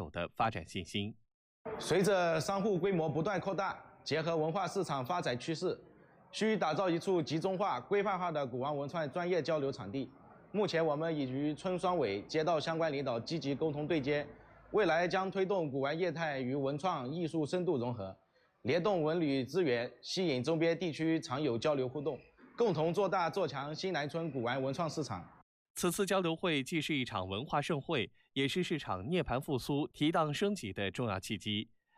有的发展信心。 随着商户规模不断扩大，结合文化市场发展趋势，需打造一处集中化、规范化的古玩文创专业交流场地。目前，我们已与村双委、街道相关领导积极沟通对接，未来将推动古玩业态与文创艺术深度融合，联动文旅资源，吸引周边地区常有交流互动，共同做大做强新南村古玩文创市场。 此次交流会既是一场文化盛会，也是市场涅槃复苏、提档升级的重要契机。